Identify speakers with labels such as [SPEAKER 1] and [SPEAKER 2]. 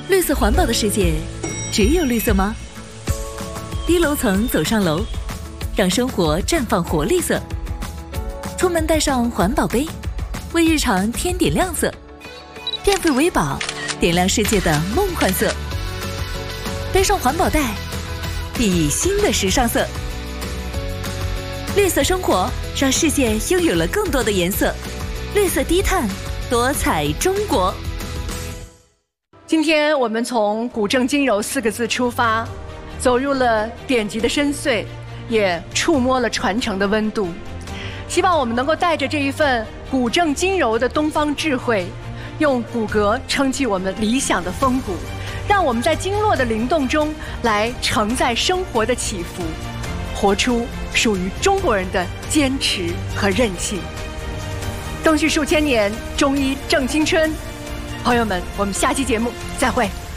[SPEAKER 1] 绿色环保的世界，只有绿色吗？低楼层走上楼，让生活绽放活力色。出门带上环保杯，为日常添点亮色。电费为宝，点亮世界的梦幻色。背上环保袋，熠熠新的时尚色。绿色生活，让世界拥有了更多的颜色。绿色低碳，多彩中国。
[SPEAKER 2] 今天我们从古正今柔4个字出发，走入了典籍的深邃，也触摸了传承的温度。希望我们能够带着这一份古正今柔的东方智慧，用骨骼撑起我们理想的风骨，让我们在经络的灵动中来承载生活的起伏，活出属于中国人的坚持和韧性。冬去数千年，中医正青春。朋友们，我们下期节目再会。